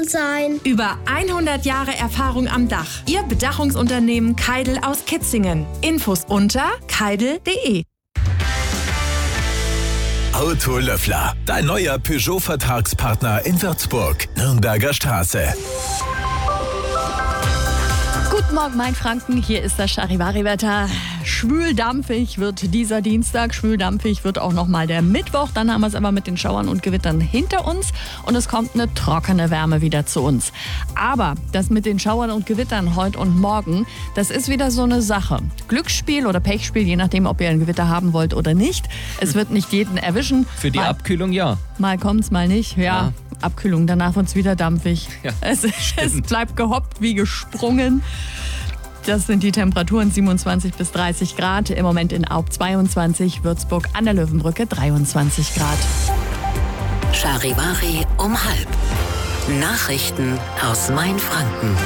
sein. Über 100 Jahre Erfahrung am Dach. Ihr Bedachungsunternehmen Keidel aus Kitzingen. Infos unter keidel.de. Autolöffler, dein neuer Peugeot-Vertragspartner in Würzburg, Nürnberger Straße. Guten Morgen, Mainfranken. Hier ist das Charivari-Wetter. Schwüldampfig wird dieser Dienstag. Schwüldampfig wird auch nochmal der Mittwoch. Dann haben wir es aber mit den Schauern und Gewittern hinter uns. Und es kommt eine trockene Wärme wieder zu uns. Aber das mit den Schauern und Gewittern heute und morgen, das ist wieder so eine Sache. Glücksspiel oder Pechspiel, je nachdem, ob ihr ein Gewitter haben wollt oder nicht. Es wird nicht jeden erwischen. Für die Abkühlung ja. Mal kommt's, mal nicht. Ja. Abkühlung, danach wird's wieder dampfig. Ja, es bleibt gehoppt wie gesprungen. Das sind die Temperaturen 27 bis 30 Grad. Im Moment in Aub 22, Würzburg an der Löwenbrücke 23 Grad. Charivari um 12:30. Nachrichten aus Mainfranken.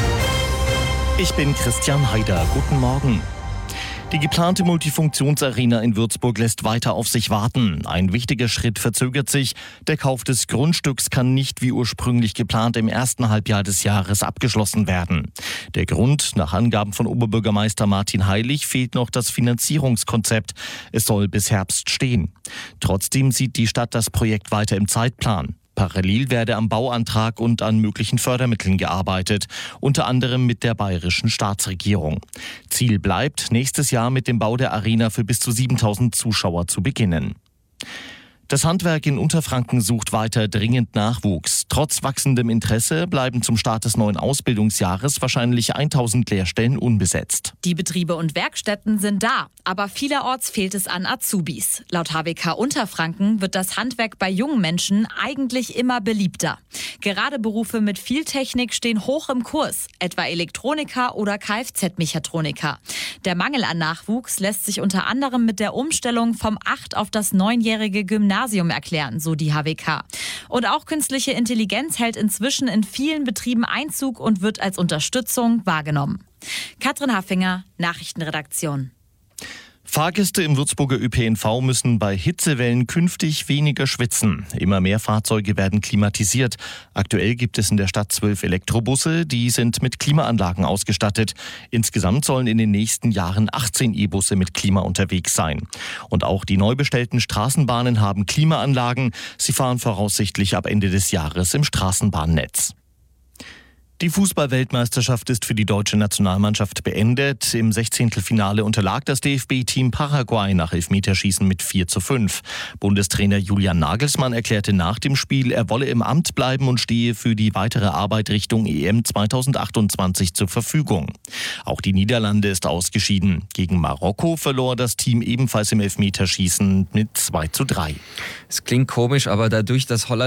Ich bin Christian Haider. Guten Morgen. Die geplante Multifunktionsarena in Würzburg lässt weiter auf sich warten. Ein wichtiger Schritt verzögert sich. Der Kauf des Grundstücks kann nicht wie ursprünglich geplant im ersten Halbjahr des Jahres abgeschlossen werden. Der Grund, nach Angaben von Oberbürgermeister Martin Heilig, fehlt noch das Finanzierungskonzept. Es soll bis Herbst stehen. Trotzdem sieht die Stadt das Projekt weiter im Zeitplan. Parallel werde am Bauantrag und an möglichen Fördermitteln gearbeitet, unter anderem mit der bayerischen Staatsregierung. Ziel bleibt, nächstes Jahr mit dem Bau der Arena für bis zu 7.000 Zuschauer zu beginnen. Das Handwerk in Unterfranken sucht weiter dringend Nachwuchs. Trotz wachsendem Interesse bleiben zum Start des neuen Ausbildungsjahres wahrscheinlich 1.000 Lehrstellen unbesetzt. Die Betriebe und Werkstätten sind da, aber vielerorts fehlt es an Azubis. Laut HWK Unterfranken wird das Handwerk bei jungen Menschen eigentlich immer beliebter. Gerade Berufe mit viel Technik stehen hoch im Kurs, etwa Elektroniker oder Kfz-Mechatroniker. Der Mangel an Nachwuchs lässt sich unter anderem mit der Umstellung vom 8- auf das 9-jährige Gymnasium erklären, so die HWK. Und auch künstliche Intelligenz hält inzwischen in vielen Betrieben Einzug und wird als Unterstützung wahrgenommen. Katrin Haffinger, Nachrichtenredaktion. Fahrgäste im Würzburger ÖPNV müssen bei Hitzewellen künftig weniger schwitzen. Immer mehr Fahrzeuge werden klimatisiert. Aktuell gibt es in der Stadt 12 Elektrobusse, die sind mit Klimaanlagen ausgestattet. Insgesamt sollen in den nächsten Jahren 18 E-Busse mit Klima unterwegs sein. Und auch die neu bestellten Straßenbahnen haben Klimaanlagen. Sie fahren voraussichtlich ab Ende des Jahres im Straßenbahnnetz. Die Fußball-Weltmeisterschaft ist für die deutsche Nationalmannschaft beendet. Im 16. unterlag das DFB-Team Paraguay nach Elfmeterschießen mit 4:5. Bundestrainer Julian Nagelsmann erklärte nach dem Spiel, er wolle im Amt bleiben und stehe für die weitere Arbeit Richtung EM 2028 zur Verfügung. Auch die Niederlande ist ausgeschieden. Gegen Marokko verlor das Team ebenfalls im Elfmeterschießen mit 2:3. Es klingt komisch, aber dadurch, dass Holland